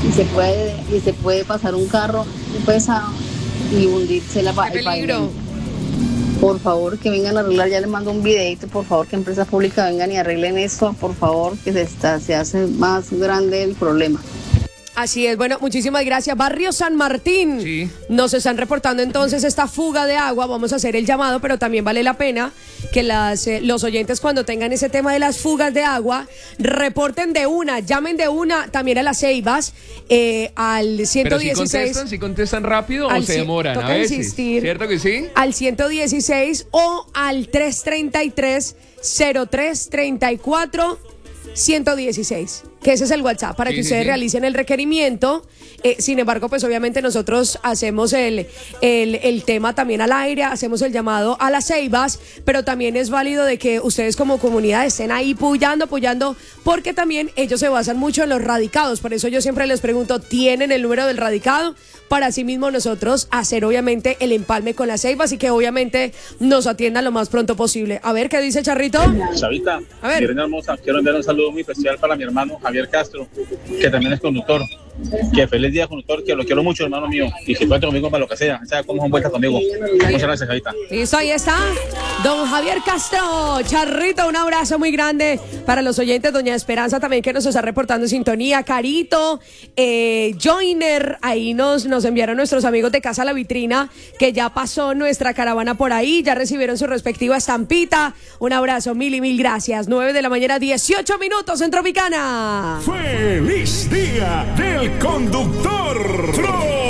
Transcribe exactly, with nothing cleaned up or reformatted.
y se puede, y se puede pasar un carro pesado y hundirse la ¡Qué peligro! Por favor, que vengan a arreglar, ya les mando un videito, por favor, que Empresa Pública vengan y arreglen esto, por favor, que se, está, se hace más grande el problema. Así es, bueno, muchísimas gracias. Barrio San Martín. Sí. Nos están reportando entonces esta fuga de agua. Vamos a hacer el llamado, pero también vale la pena que las, eh, los oyentes, cuando tengan ese tema de las fugas de agua, reporten de una, llamen de una también a las Ceibas, eh, al ciento dieciséis. Pero si contestan, si contestan rápido o se demoran a veces. Insistir, ¿Cierto que sí? Al ciento dieciséis o al trescientos treinta y tres, cero tres treinta y cuatro, ciento dieciséis, que ese es el WhatsApp para sí, que sí, ustedes sí. realicen el requerimiento. Eh, sin embargo, pues obviamente nosotros hacemos el, el, el tema también al aire, hacemos el llamado a las Ceibas, pero también es válido de que ustedes como comunidad estén ahí apoyando, apoyando, porque también ellos se basan mucho en los radicados. Por eso yo siempre les pregunto, ¿tienen el número del radicado? Para así mismo nosotros hacer obviamente el empalme con las Ceibas y que obviamente nos atiendan lo más pronto posible. A ver, ¿qué dice Charrito? Chavita, A ver. mi reina hermosa, quiero enviar un saludo muy especial para mi hermano Javier Castro, que también es conductor. Que feliz día, conductor, que lo quiero mucho, hermano mío, y que cuente conmigo para lo que sea, o sea, como son vueltas conmigo. Muchas gracias, Chavita. Listo, ahí está don Javier Castro. Charrito, un abrazo muy grande para los oyentes. Doña Esperanza también, que nos está reportando en sintonía. Carito, eh, Joiner, ahí nos, nos enviaron nuestros amigos de Casa La Vitrina, que ya pasó nuestra caravana por ahí, ya recibieron su respectiva estampita. Un abrazo, mil y mil gracias. nueve de la mañana, dieciocho minutos en Tropicana. ¡Feliz Día del Conductor!